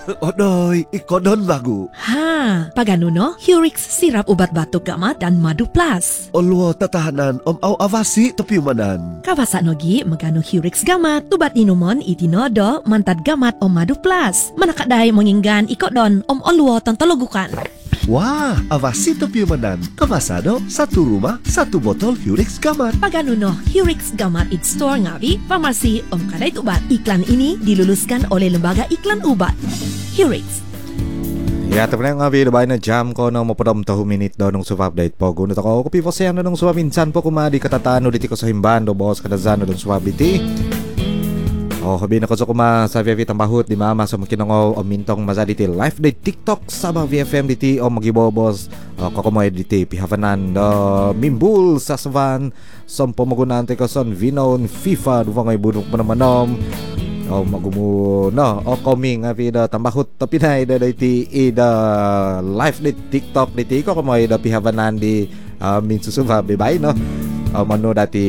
Odoy, ikodon lagu. Ha, pagano no? Hurix sirap ubat batuk gamat dan madu plus. Olwo tatahanan au avasi tepiyumanan. Kawasa nogi magano Hurix gamat, tubat inumon itinodo mantad gamat madu plus. Manakaday menginggan ikodon olwo tantologukan. Wah, avasi tepiyumanan. Kawasado, satu rumah, satu botol Hurix Gamat. Pagano no, Hurix Gamat It Store ngawi, farmasi kaday ubat. Iklan ini diluluskan oleh Lembaga Iklan Ubat. Hurix. Ya, teman nga bay na jam ko na mapadam tahu minute daw nung suva update po. Gunot ako ko pipo siya nung suva minsan po kumadi katatano diti ko sa himban do boss kadazano nung suva diti. Habi na ko sa kuma sa VFM tambahut di mama so makinango o mintong maza diti live day TikTok sa VFM diti o magibobos kakumoy diti pihafanan mimbul sa savan som pamagunan te ko son vinon FIFA duwa ngay bunok manamanom magumu no coming vida tambahut tapinay da diti ida live day TikTok diti ko kakumoy da pihafanan di minsusuva bye no mano dati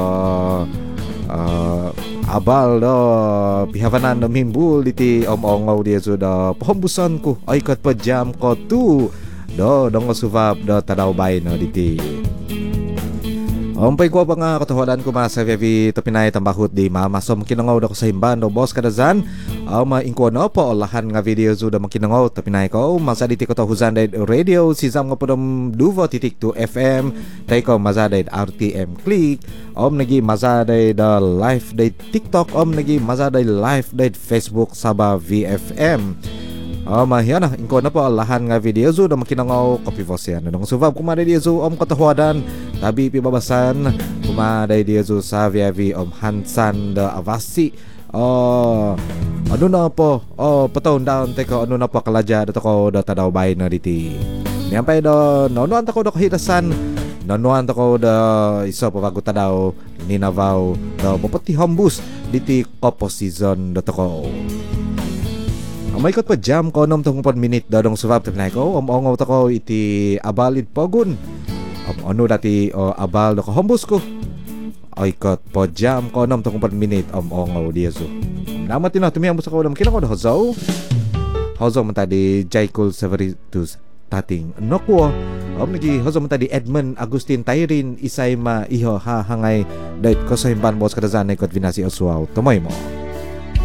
abal do pihawanan no mimbul diti ongaw dia sudah pahombusan ko ay kat pa jam ko tu do dong suvab do tadaw bay no diti Ompay ko pa nga katawadan ko sa VV tapinay tambahut di mamasom kinangaw da ko sa himban do boss kadazan maingko no po lahan nga video sudah makinangaw tapinay ko masa diti ko to huzan radio sisam nga podom duvo titik 2 FM tay ko maza day RTM click nagi maza day da live day TikTok nagi maza day live day Facebook saba VFM mahiyana ingko na po lahan nga video zo na makinangaw kapivosyan nung suvab kumaday di zo katawadan tabi pibabasan kumaday di zo sa VIV Hansan da Avasi ano na po patawon down teko ano na po kalaja dato ko da tadaw bay na diti niyampay do nonoan ta ko da kahitasan nonoan ta ko da iso pabago tadaw ni Navaw da bapati hambus diti kopo season dato ko may kot pa jam ko nom tong 4 minute daw dong suvab tapnay ko ongaw ta ko iti abalid pogun ano dati abal do ko hambus ko ay kot pa jam ko nom tong 4 minute ongaw dia so namat na tumiyambus ko dam kinako do hozo man tadi Jaikul Severitus tating nokwo nagi hozo man tadi Edmund Agustin Tyrene isay ma iho ha hangay dait ko sa himban boss kadazanay kot vinasi oswaw tumoy mo